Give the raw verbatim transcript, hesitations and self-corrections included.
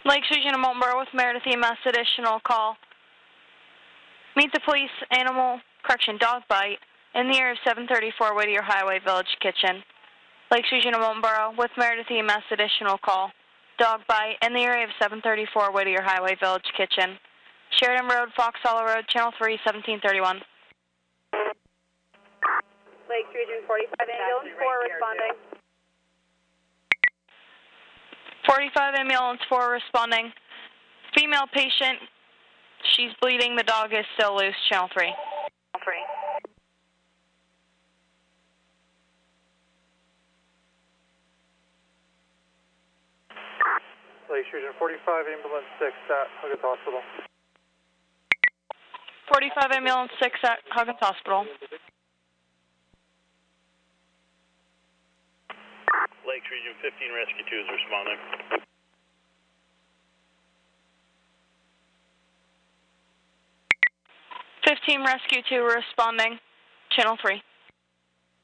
Lakes Region of Marlboro with Meredith E M S, additional call. Meet the police animal, correction, dog bite in the area of seven thirty-four Whittier Highway, Village Kitchen. Lakes Region of Marlboro with Meredith E M S, additional call. Dog bite in the area of seven thirty-four Whittier Highway, Village Kitchen. Sheridan Road, Fox Hollow Road, Channel three, seventeen thirty-one. Lakes Region forty-five, ambulance four responding. forty-five, ambulance four responding. Female patient, she's bleeding, the dog is still loose, Channel three. Channel three. Lakes Region forty-five, ambulance six at Huggins Hospital. forty-five, ambulance six at Huggins Hospital. Lakes Region fifteen, Rescue two is responding. fifteen, Rescue two responding, Channel three.